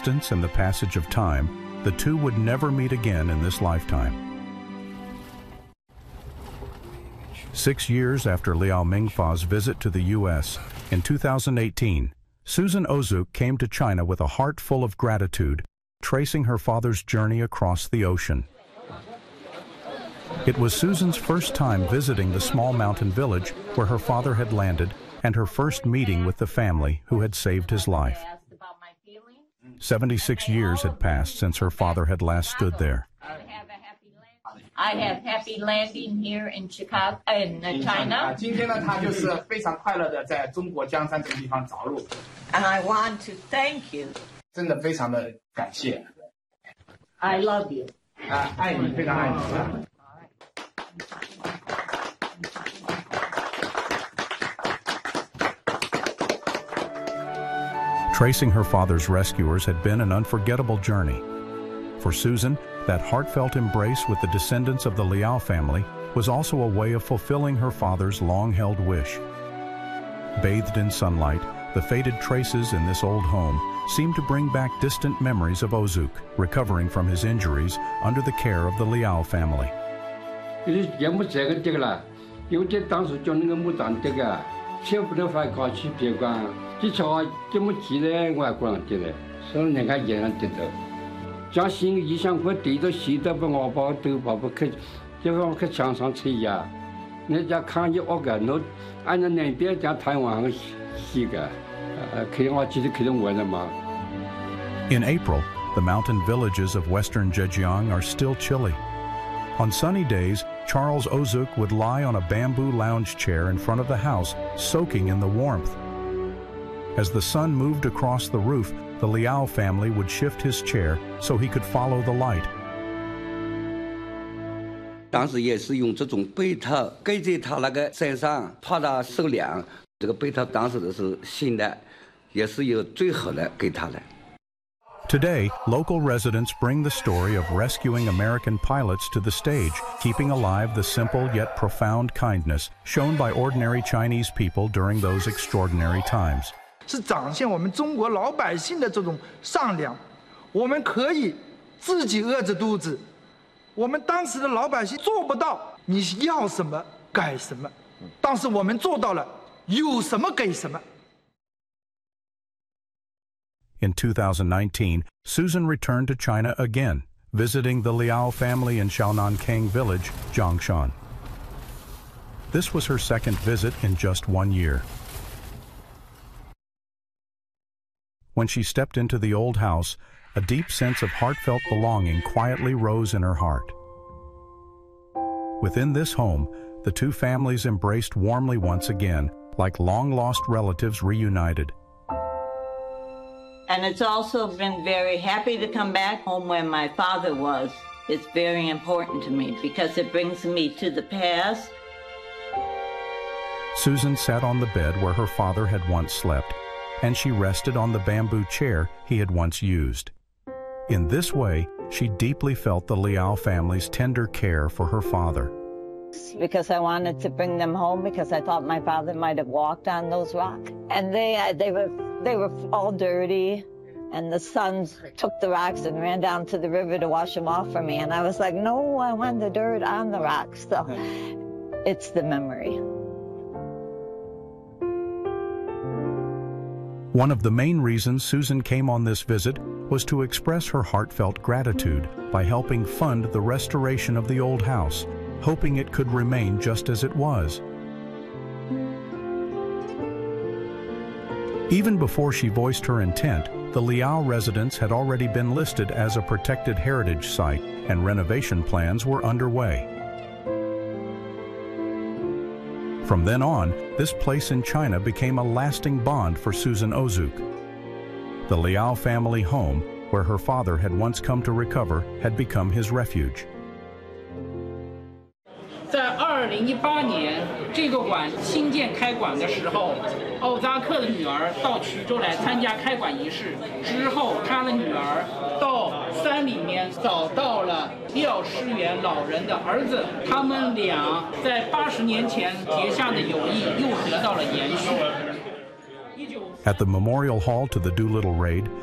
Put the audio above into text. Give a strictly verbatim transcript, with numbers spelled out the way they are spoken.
distance and the passage of time, the two would never meet again in this lifetime. Six years after Liao Mingfa's visit to the U S, in two thousand eighteen, Susan Ozuk came to China with a heart full of gratitude, tracing her father's journey across the ocean. It was Susan's first time visiting the small mountain village where her father had landed and her first meeting with the family who had saved his life. seventy-six years had passed since her father had last stood there. I have happy landing here in Chicago, in China. And I want to thank you. I love you. Tracing her father's rescuers had been an unforgettable journey. For Susan, that heartfelt embrace with the descendants of the Liao family was also a way of fulfilling her father's long-held wish. Bathed in sunlight, the faded traces in this old home seemed to bring back distant memories of Ozuk, recovering from his injuries under the care of the Liao family. In April, the mountain villages of western Zhejiang are still chilly. On sunny days, Charles Ozuk would lie on a bamboo lounge chair in front of the house, soaking in the warmth. As the sun moved across the roof, the Liao family would shift his chair so he could follow the light. 当时也是用这种被套盖在他那个身上，怕他受凉。这个被套当时的是新的，也是有最好的给他的。 Today, local residents bring the story of rescuing American pilots to the stage, keeping alive the simple yet profound kindness shown by ordinary Chinese people during those extraordinary times. 是展现我们中国老百姓的这种善良，我们可以自己饿着肚子，我们当时的老百姓做不到，你要什么给什么，但是我们做到了，有什么给什么。 In two thousand nineteen, Susan returned to China again, visiting the Liao family in Xiaonankang village, Zhongshan. This was her second visit in just one year. When she stepped into the old house, a deep sense of heartfelt belonging quietly rose in her heart. Within this home, the two families embraced warmly once again, like long-lost relatives reunited. And it's also been very happy to come back home where my father was. It's very important to me because it brings me to the past. Susan sat on the bed where her father had once slept, and she rested on the bamboo chair he had once used. In this way, she deeply felt the Liao family's tender care for her father. Because I wanted to bring them home because I thought my father might have walked on those rocks. And they, uh, they, were, they were all dirty, and the sons took the rocks and ran down to the river to wash them off for me. And I was like, no, I want the dirt on the rocks. So it's the memory. One of the main reasons Susan came on this visit was to express her heartfelt gratitude by helping fund the restoration of the old house, hoping it could remain just as it was. Even before she voiced her intent, the Liao residence had already been listed as a protected heritage site, and renovation plans were underway. From then on, this place in China became a lasting bond for Susan Ozuk. The Liao family home, where her father had once come to recover, had become his refuge. 在二零一八年这个馆新建开馆的时候，奥扎克的女儿到衢州来参加开馆仪式。之后，他的女儿到山里面找到了廖师远老人的儿子，他们俩在八十年前结下的友谊又得到了延续。 At the memorial hall to the Doolittle raid,